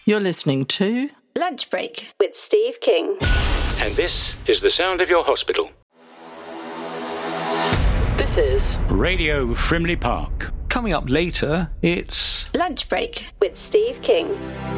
You're listening to Lunch Break with Steve King. And this is the sound of your hospital. This is Radio Frimley Park. Coming up later, it's Lunch Break with Steve King.